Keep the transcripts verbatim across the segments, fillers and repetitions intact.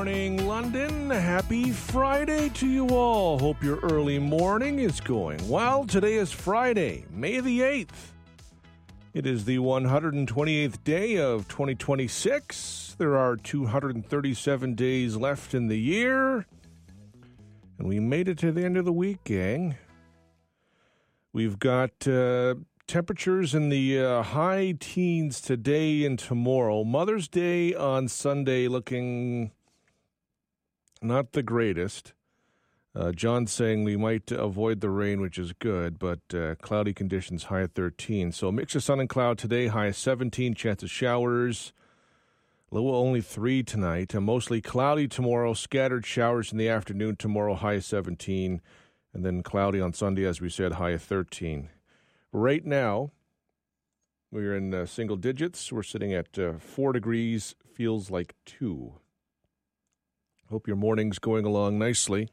morning, London. Happy Friday to you all. Hope your early morning is going well. Today is Friday, May the eighth. It is the one hundred twenty-eighth day of twenty twenty-six. There are two hundred thirty-seven days left in the year. And we made it to the end of the week, gang. We've got uh, temperatures in the uh, high teens today and tomorrow. Mother's Day on Sunday looking not the greatest. Uh, John's saying we might avoid the rain, which is good, but uh, cloudy conditions, high at thirteen. So a mix of sun and cloud today, high at seventeen, chance of showers. Low only three tonight. And mostly cloudy tomorrow, scattered showers in the afternoon tomorrow, high at seventeen. And then cloudy on Sunday, as we said, high at thirteen. Right now, we're in uh, single digits. We're sitting at uh, four degrees, feels like two. Hope your morning's going along nicely.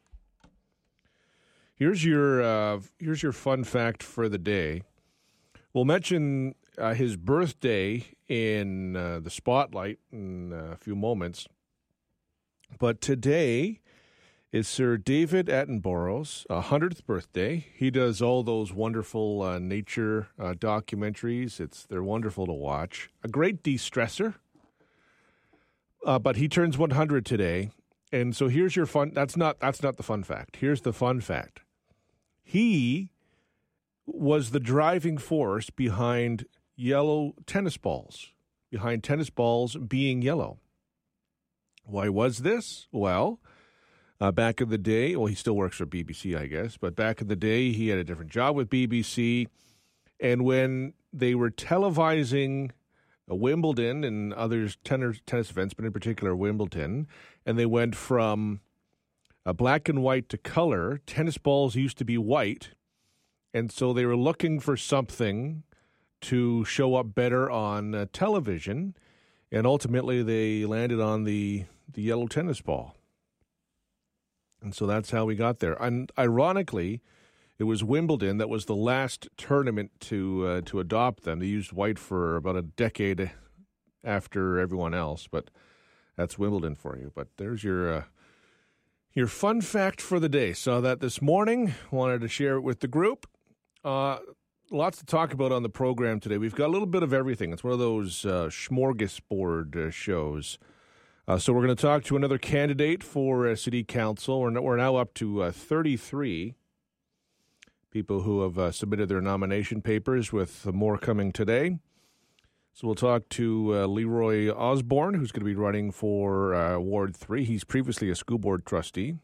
Here's your uh, here's your fun fact for the day. We'll mention uh, his birthday in uh, the spotlight in uh, a few moments. But today is Sir David Attenborough's one hundredth birthday. He does all those wonderful uh, nature uh, documentaries. It's they're wonderful to watch. A great de-stressor. Uh, but he turns one hundred today. And so here's your fun. That's not that's not the fun fact. Here's the fun fact. He was the driving force behind yellow tennis balls, behind tennis balls being yellow. Why was this? Well, uh, back in the day, well, he still works for B B C, I guess, but back in the day, he had a different job with B B C. And when they were televising Wimbledon and other tennis, tennis events, but in particular Wimbledon, and they went from uh, black and white to color. Tennis balls used to be white, and so they were looking for something to show up better on uh, television, and ultimately they landed on the, the yellow tennis ball. And so that's how we got there. And ironically, it was Wimbledon that was the last tournament to uh, to adopt them. They used white for about a decade after everyone else, but that's Wimbledon for you. But there's your uh, your fun fact for the day. Saw that this morning. Wanted to share it with the group. Uh, lots to talk about on the program today. We've got a little bit of everything. It's one of those uh, smorgasbord uh, shows. Uh, so we're going to talk to another candidate for uh, city council. We're, we're now up to uh, thirty-three people who have uh, submitted their nomination papers, with more coming today. So we'll talk to uh, Leroy Osborne, who's going to be running for uh, Ward three. He's previously a school board trustee,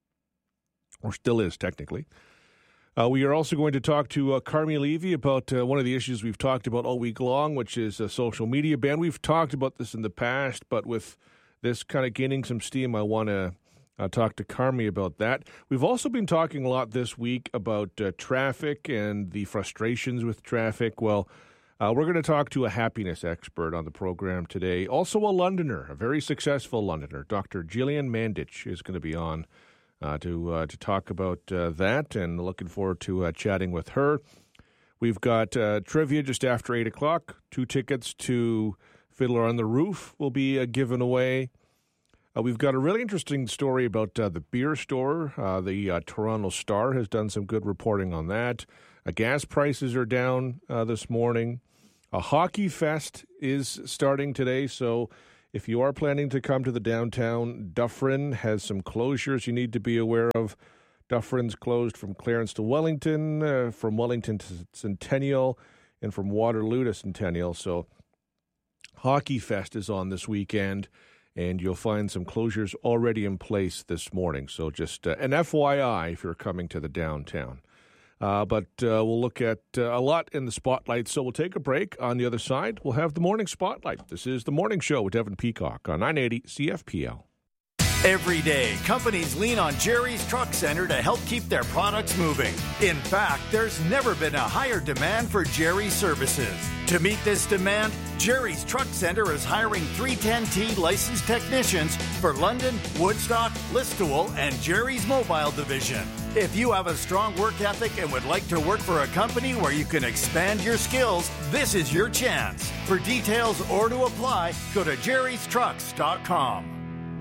or still is technically. Uh, we are also going to talk to uh, Carmi Levy about uh, one of the issues we've talked about all week long, which is a social media ban. We've talked about this in the past, but with this kind of gaining some steam, I want to uh, talk to Carmi about that. We've also been talking a lot this week about uh, traffic and the frustrations with traffic. Well, uh, we're going to talk to a happiness expert on the program today. Also a Londoner, a very successful Londoner. Doctor Gillian Mandich is going to be on uh, to uh, to talk about uh, that, and looking forward to uh, chatting with her. We've got uh, trivia just after eight o'clock. Two tickets to Fiddler on the Roof will be uh, given away. Uh, we've got a really interesting story about uh, the beer store. Uh, the uh, Toronto Star has done some good reporting on that. Uh, gas prices are down uh, this morning. A hockey fest is starting today, so if you are planning to come to the downtown, Dufferin has some closures you need to be aware of. Dufferin's closed from Clarence to Wellington, uh, from Wellington to Centennial, and from Waterloo to Centennial. So Hockey Fest is on this weekend, and you'll find some closures already in place this morning. So just uh, an F Y I if you're coming to the downtown. Uh, but uh, we'll look at uh, a lot in the Spotlight, so we'll take a break. On the other side, we'll have the Morning Spotlight. This is The Morning Show with Devin Peacock on nine eighty C F P L. Every day, companies lean on Jerry's Truck Center to help keep their products moving. In fact, there's never been a higher demand for Jerry's services. To meet this demand, Jerry's Truck Center is hiring three ten T licensed technicians for London, Woodstock, Listowel, and Jerry's Mobile Division. If you have a strong work ethic and would like to work for a company where you can expand your skills, this is your chance. For details or to apply, go to jerrys trucks dot com.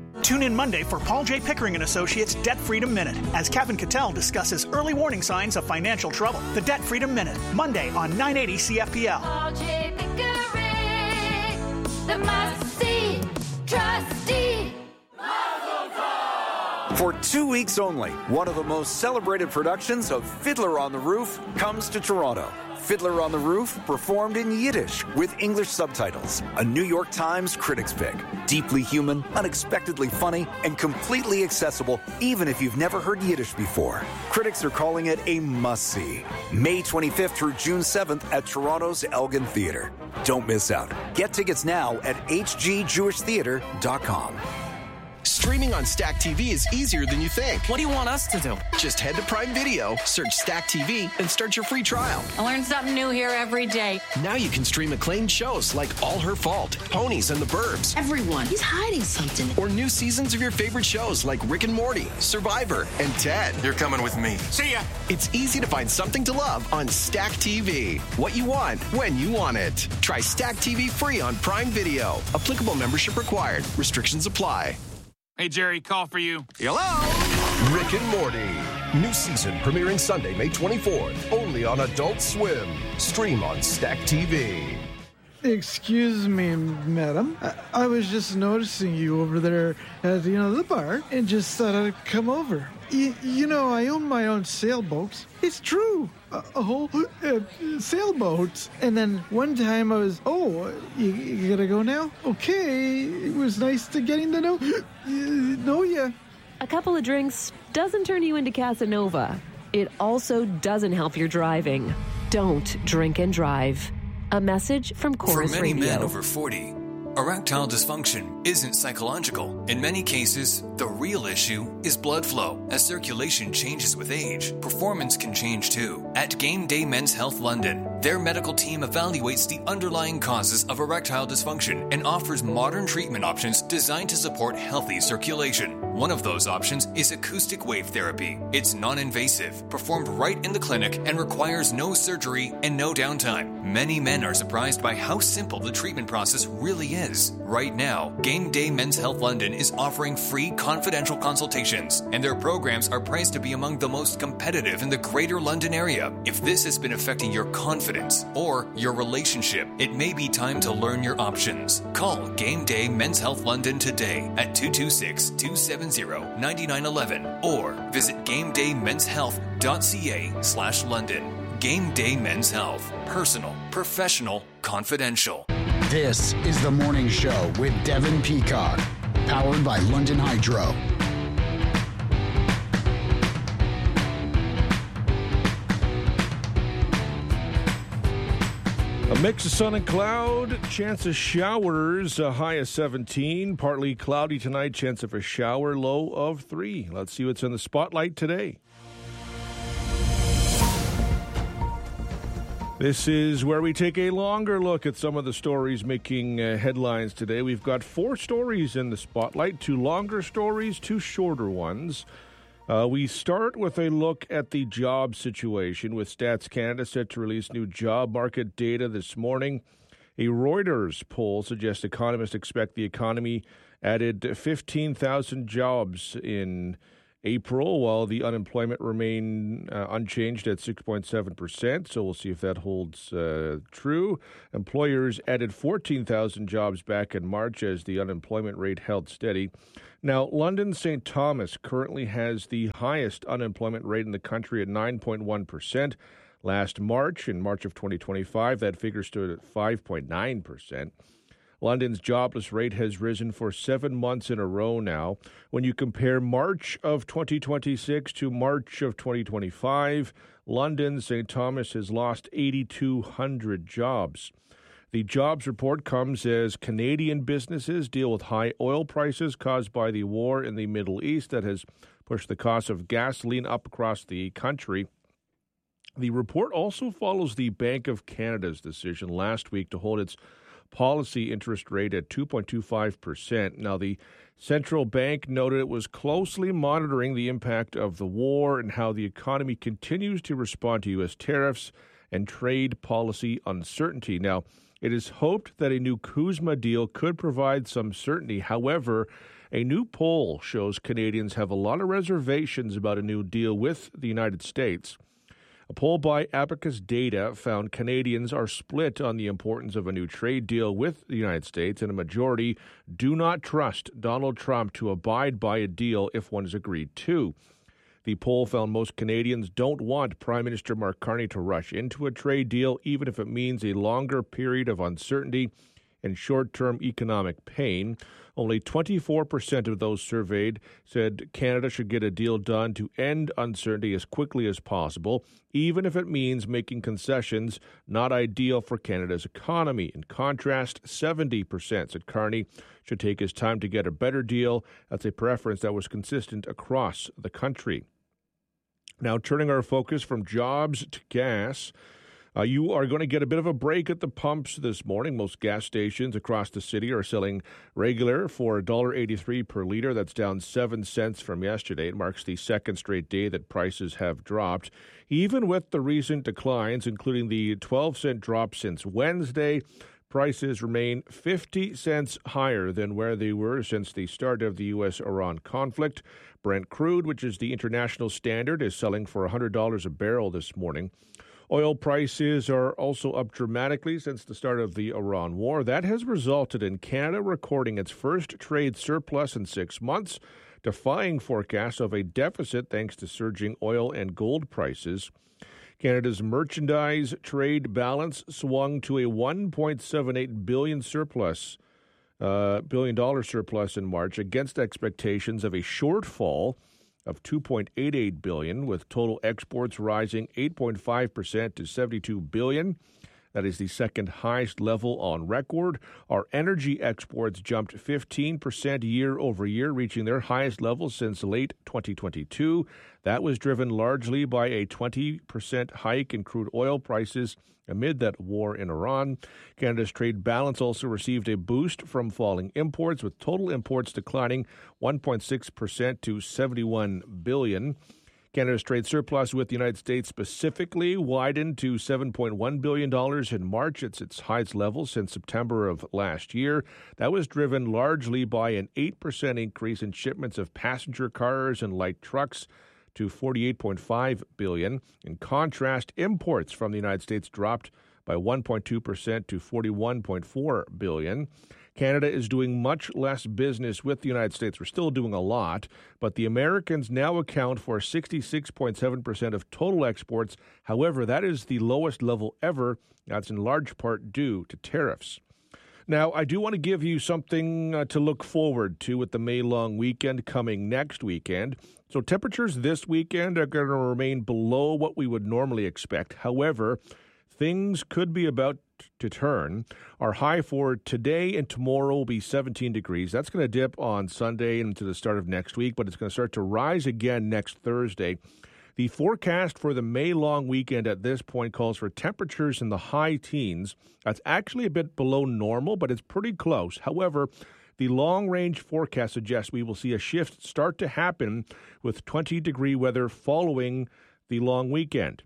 Tune in Monday for Paul J. Pickering and Associates Debt Freedom Minute as Kevin Cattell discusses early warning signs of financial trouble. The Debt Freedom Minute, Monday on nine eighty C F P L. Paul J. Pickering, the must-see trustee. For two weeks only, one of the most celebrated productions of Fiddler on the Roof comes to Toronto. Fiddler on the Roof, performed in Yiddish with English subtitles. A New York Times critics pick. Deeply human, unexpectedly funny, and completely accessible, even if you've never heard Yiddish before. Critics are calling it a must-see. May twenty-fifth through June seventh at Toronto's Elgin Theatre. Don't miss out. Get tickets now at h g jewish theatre dot com. Streaming on Stack T V is easier than you think. What do you want us to do? Just head to Prime Video, search Stack T V, and start your free trial. I learn something new here every day. Now you can stream acclaimed shows like All Her Fault, Ponies and the Burbs. Everyone, he's hiding something. Or new seasons of your favorite shows like Rick and Morty, Survivor, and Ted. You're coming with me. See ya. It's easy to find something to love on Stack T V. What you want, when you want it. Try Stack T V free on Prime Video. Applicable membership required. Restrictions apply. Hey, Jerry, call for you. Hello? Rick and Morty. New season premiering Sunday, May twenty-fourth. Only on Adult Swim. Stream on Stack T V. Excuse me, madam. I, I was just noticing you over there at, you know, the bar and just thought I'd come over. Y- you know, I own my own sailboats. It's true. A, a whole uh, sailboats. And then one time I was, oh, you, you gotta go now? Okay. It was nice to getting to know, uh, know ya. A couple of drinks doesn't turn you into Casanova. It also doesn't help your driving. Don't drink and drive. A message from Chorus Radio. For many Radio. men over forty, erectile dysfunction isn't psychological. In many cases, the real issue is blood flow. As circulation changes with age, performance can change too. At Game Day Men's Health London, their medical team evaluates the underlying causes of erectile dysfunction and offers modern treatment options designed to support healthy circulation. One of those options is acoustic wave therapy. It's non-invasive, performed right in the clinic, and requires no surgery and no downtime. Many men are surprised by how simple the treatment process really is. Right now, Game Day Men's Health London is offering free confidential consultations, and their programs are priced to be among the most competitive in the Greater London area. If this has been affecting your confidence or your relationship, it may be time to learn your options. Call Game Day Men's Health London today at two two six, two seven zero, nine nine one one or visit gamedaymenshealth.ca slash London. Game Day Men's Health. Personal, professional, confidential. This is The Morning Show with Devin Peacock, powered by London Hydro. A mix of sun and cloud, chance of showers, a high of seventeen, partly cloudy tonight, chance of a shower, low of three. Let's see what's in the spotlight today. This is where we take a longer look at some of the stories making uh, headlines today. We've got four stories in the spotlight, two longer stories, two shorter ones. Uh, we start with a look at the job situation, with Stats Canada set to release new job market data this morning. A Reuters poll suggests economists expect the economy added fifteen thousand jobs in April, while the unemployment remained uh, unchanged at six point seven percent. So we'll see if that holds uh, true. Employers added fourteen thousand jobs back in March as the unemployment rate held steady. Now, London Saint Thomas currently has the highest unemployment rate in the country at nine point one percent. Last March, in March of twenty twenty-five, that figure stood at five point nine percent. London's jobless rate has risen for seven months in a row now. When you compare March of twenty twenty-six to March of twenty twenty-five, London Saint Thomas has lost eight thousand two hundred jobs. The jobs report comes as Canadian businesses deal with high oil prices caused by the war in the Middle East that has pushed the cost of gasoline up across the country. The report also follows the Bank of Canada's decision last week to hold its policy interest rate at two point two five percent. Now, the central bank noted it was closely monitoring the impact of the war and how the economy continues to respond to U S tariffs and trade policy uncertainty. Now, it is hoped that a new CUSMA deal could provide some certainty. However, A new poll shows Canadians have a lot of reservations about a new deal with the United States. A poll by Abacus Data found Canadians are split on the importance of a new trade deal with the United States, and a majority do not trust Donald Trump to abide by a deal if one is agreed to. The poll found most Canadians don't want Prime Minister Mark Carney to rush into a trade deal, even if it means a longer period of uncertainty and short-term economic pain. Only twenty-four percent of those surveyed said Canada should get a deal done to end uncertainty as quickly as possible, even if it means making concessions not ideal for Canada's economy. In contrast, seventy percent said Carney should take his time to get a better deal. That's a preference that was consistent across the country. Now, turning our focus from jobs to gas, Uh, you are going to get a bit of a break at the pumps this morning. Most gas stations across the city are selling regular for one dollar eighty-three per litre. That's down seven cents from yesterday. It marks the second straight day that prices have dropped. Even with the recent declines, including the twelve cent drop since Wednesday, prices remain fifty cents higher than where they were since the start of the U S Iran conflict. Brent crude, which is the international standard, is selling for one hundred dollars a barrel this morning. Oil prices are also up dramatically since the start of the Iran war. That has resulted in Canada recording its first trade surplus in six months, defying forecasts of a deficit thanks to surging oil and gold prices. Canada's merchandise trade balance swung to a one point seven eight billion surplus, uh, billion dollar surplus in March against expectations of a shortfall of two point eight eight billion dollars, with total exports rising eight point five percent to seventy-two billion dollars. That is the second highest level on record. Our energy exports jumped fifteen percent year over year, reaching their highest level since late twenty twenty-two. That was driven largely by a twenty percent hike in crude oil prices amid that war in Iran. Canada's trade balance also received a boost from falling imports, with total imports declining one point six percent to seventy-one billion dollars. Canada's trade surplus with the United States specifically widened to seven point one billion dollars in March. It's its highest level since September of last year. That was driven largely by an eight percent increase in shipments of passenger cars and light trucks to forty-eight point five billion dollars. In contrast, imports from the United States dropped by one point two percent to forty-one point four billion dollars. Canada is doing much less business with the United States. We're still doing a lot, but the Americans now account for sixty-six point seven percent of total exports. However, that is the lowest level ever. That's in large part due to tariffs. Now, I do want to give you something uh, to look forward to with the May long weekend coming next weekend. So temperatures this weekend are going to remain below what we would normally expect. However, things could be about to turn. Our high for today and tomorrow will be seventeen degrees. That's going to dip on Sunday into the start of next week, but it's going to start to rise again next Thursday. The forecast for the May long weekend at this point calls for temperatures in the high teens. That's actually a bit below normal, but it's pretty close. However, the long-range forecast suggests we will see a shift start to happen with twenty-degree weather following the long weekend.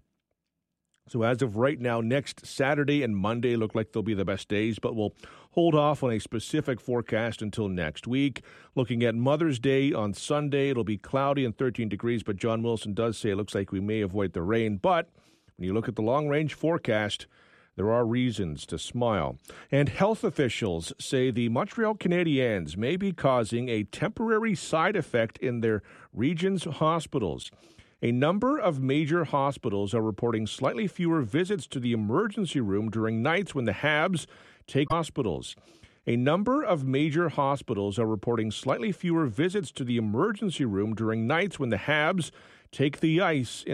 So as of right now, next Saturday and Monday look like they'll be the best days, but we'll hold off on a specific forecast until next week. Looking at Mother's Day on Sunday, it'll be cloudy and thirteen degrees, but John Wilson does say it looks like we may avoid the rain. But when you look at the long-range forecast, there are reasons to smile. And health officials say the Montreal Canadiens may be causing a temporary side effect in their region's hospitals. A number of major hospitals are reporting slightly fewer visits to the emergency room during nights when the Habs take hospitals. A number of major hospitals are reporting slightly fewer visits to the emergency room during nights when the Habs take the ice in